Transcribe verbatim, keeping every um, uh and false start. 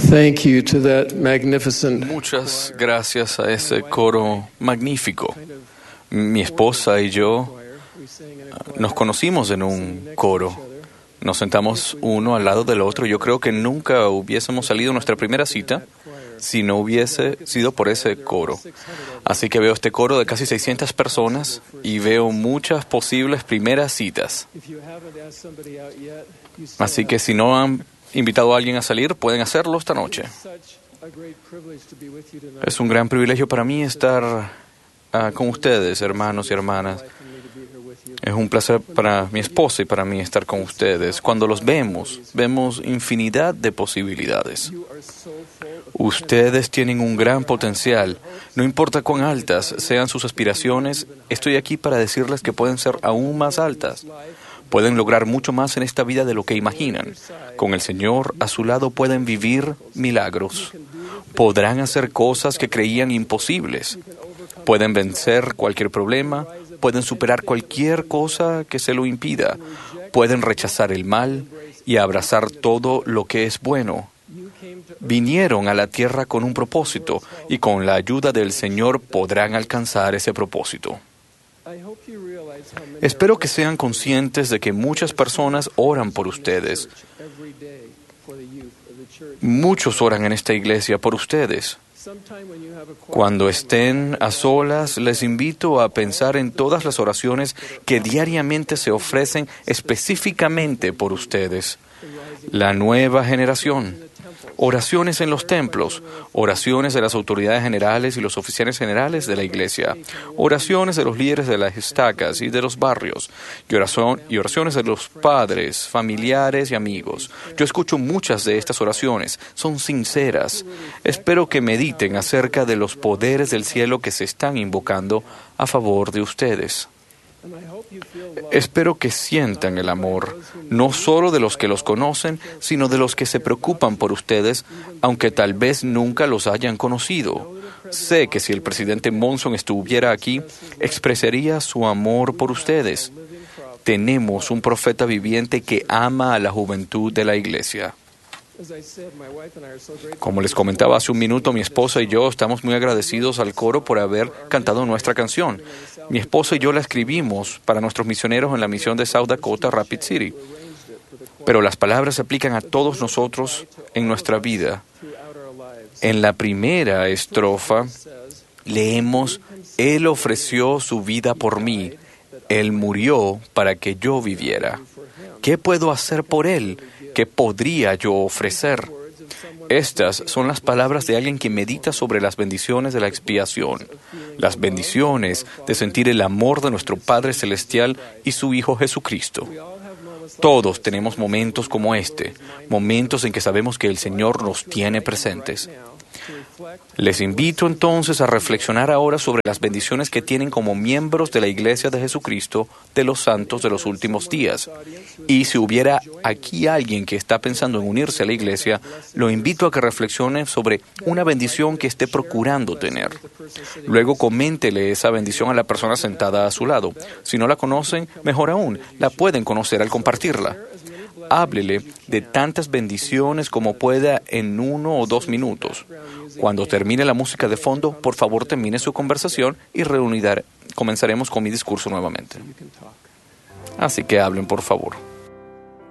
Thank you to that magnificent. Muchas gracias a ese coro magnífico. Mi esposa y yo nos conocimos en un coro. Nos sentamos uno al lado del otro. Yo creo que nunca hubiésemos salido a nuestra primera cita si no hubiese sido por ese coro. Así que veo este coro de casi seiscientas personas y veo muchas posibles primeras citas. Así que si no han invitado a alguien a salir, pueden hacerlo esta noche. Es un gran privilegio para mí estar uh, con ustedes, hermanos y hermanas. Es un placer para mi esposa y para mí estar con ustedes. Cuando los vemos, vemos infinidad de posibilidades. Ustedes tienen un gran potencial. No importa cuán altas sean sus aspiraciones, estoy aquí para decirles que pueden ser aún más altas. Pueden lograr mucho más en esta vida de lo que imaginan. Con el Señor a su lado pueden vivir milagros. Podrán hacer cosas que creían imposibles. Pueden vencer cualquier problema. Pueden superar cualquier cosa que se lo impida. Pueden rechazar el mal y abrazar todo lo que es bueno. Vinieron a la tierra con un propósito y con la ayuda del Señor podrán alcanzar ese propósito. Espero que sean conscientes de que muchas personas oran por ustedes. Muchos oran en esta iglesia por ustedes. Cuando estén a solas, les invito a pensar en todas las oraciones que diariamente se ofrecen específicamente por ustedes. La nueva generación. Oraciones en los templos, oraciones de las autoridades generales y los oficiales generales de la iglesia, oraciones de los líderes de las estacas y de los barrios, y, oración, y oraciones de los padres, familiares y amigos. Yo escucho muchas de estas oraciones, son sinceras. Espero que mediten acerca de los poderes del cielo que se están invocando a favor de ustedes. Espero que sientan el amor, no solo de los que los conocen, sino de los que se preocupan por ustedes, aunque tal vez nunca los hayan conocido. Sé que si el presidente Monson estuviera aquí, expresaría su amor por ustedes. Tenemos un profeta viviente que ama a la juventud de la iglesia. Como les comentaba hace un minuto, mi esposa y yo estamos muy agradecidos al coro por haber cantado nuestra canción. Mi esposa y yo la escribimos para nuestros misioneros en la misión de South Dakota Rapid City. Pero las palabras se aplican a todos nosotros en nuestra vida. En la primera estrofa leemos: Él ofreció su vida por mí. Él murió para que yo viviera. ¿Qué puedo hacer por Él? ¿Qué podría yo ofrecer? Estas son las palabras de alguien que medita sobre las bendiciones de la expiación, las bendiciones de sentir el amor de nuestro Padre Celestial y su Hijo Jesucristo. Todos tenemos momentos como este, momentos en que sabemos que el Señor nos tiene presentes. Les invito entonces a reflexionar ahora sobre las bendiciones que tienen como miembros de la Iglesia de Jesucristo de los santos de los últimos días. Y si hubiera aquí alguien que está pensando en unirse a la Iglesia, lo invito a que reflexione sobre una bendición que esté procurando tener. Luego coméntele esa bendición a la persona sentada a su lado. Si no la conocen, mejor aún, la pueden conocer al compartirla. Háblele de tantas bendiciones como pueda en uno o dos minutos. Cuando termine la música de fondo, por favor termine su conversación y reunidar. Comenzaremos con mi discurso nuevamente. Así que hablen, por favor.